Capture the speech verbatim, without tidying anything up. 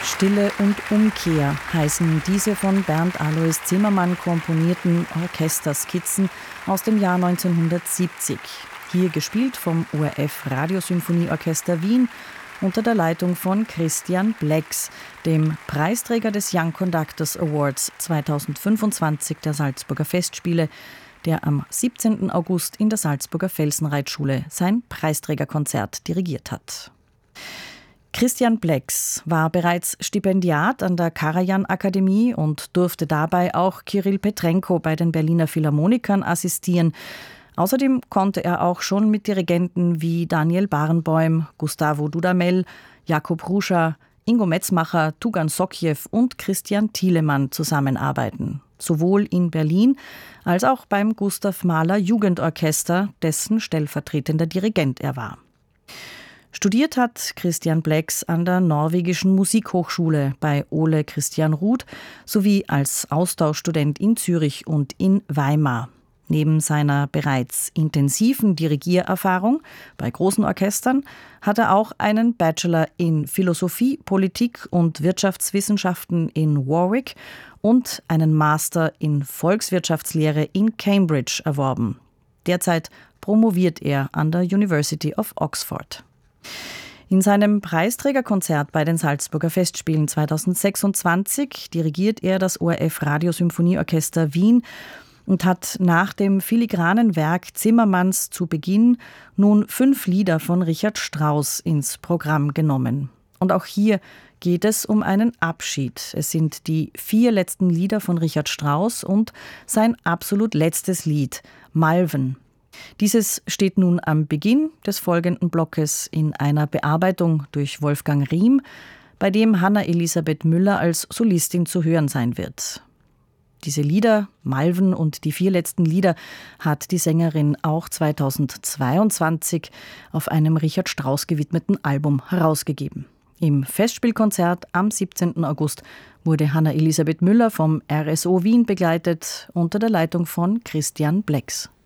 Stille und Umkehr heißen diese von Bernd Alois Zimmermann komponierten Orchesterskizzen aus dem Jahr neunzehnhundertsiebzig. Hier gespielt vom O R F Radiosymphonieorchester Wien unter der Leitung von Christian Blex, dem Preisträger des Young Conductors Awards zweitausendfünfundzwanzig der Salzburger Festspiele, der am siebzehnten August in der Salzburger Felsenreitschule sein Preisträgerkonzert dirigiert hat. Christian Blex war bereits Stipendiat an der Karajan-Akademie und durfte dabei auch Kirill Petrenko bei den Berliner Philharmonikern assistieren. Außerdem konnte er auch schon mit Dirigenten wie Daniel Barenboim, Gustavo Dudamel, Jakub Hrusa, Ingo Metzmacher, Tugan Sokjew und Christian Thielemann zusammenarbeiten. Sowohl in Berlin als auch beim Gustav Mahler Jugendorchester, dessen stellvertretender Dirigent er war. Studiert hat Christian Blex an der Norwegischen Musikhochschule bei Ole Christian Ruud sowie als Austauschstudent in Zürich und in Weimar. Neben seiner bereits intensiven Dirigiererfahrung bei großen Orchestern hat er auch einen Bachelor in Philosophie, Politik und Wirtschaftswissenschaften in Warwick und einen Master in Volkswirtschaftslehre in Cambridge erworben. Derzeit promoviert er an der University of Oxford. In seinem Preisträgerkonzert bei den Salzburger Festspielen zweitausendsechsundzwanzig dirigiert er das O R F Radiosymphonieorchester Wien und hat nach dem filigranen Werk Zimmermanns zu Beginn nun fünf Lieder von Richard Strauss ins Programm genommen. Und auch hier geht es um einen Abschied. Es sind die vier letzten Lieder von Richard Strauss und sein absolut letztes Lied, Malven. Dieses steht nun am Beginn des folgenden Blockes in einer Bearbeitung durch Wolfgang Riem, bei dem Hanna Elisabeth Müller als Solistin zu hören sein wird. Diese Lieder, Malven und die vier letzten Lieder, hat die Sängerin auch zweitausendzweiundzwanzig auf einem Richard Strauss gewidmeten Album herausgegeben. Im Festspielkonzert am siebzehnten August wurde Hanna Elisabeth Müller vom R S O Wien begleitet unter der Leitung von Christian Blex.